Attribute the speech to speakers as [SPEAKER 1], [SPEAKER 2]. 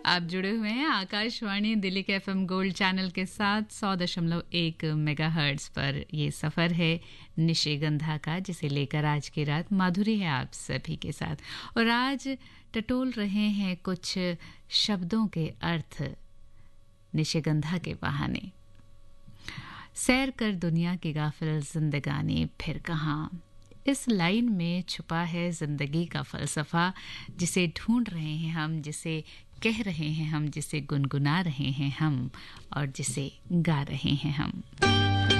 [SPEAKER 1] आप जुड़े हुए हैं आकाशवाणी दिल्ली के एफएम गोल्ड चैनल के साथ 100.1 मेगाहर्ट्ज पर। ये सफ़र है निशिगंधा का, जिसे लेकर आज की रात माधुरी है आप सभी के साथ। और आज टटोल रहे हैं कुछ शब्दों के अर्थ निशिगंधा के बहाने। सैर कर दुनिया की गाफिल जिंदगानी फिर कहाँ, इस लाइन में छुपा है जिंदगी का फलसफा, जिसे ढूंढ रहे हैं हम, जिसे कह रहे हैं हम, जिसे गुनगुना रहे हैं हम और जिसे गा रहे हैं हम।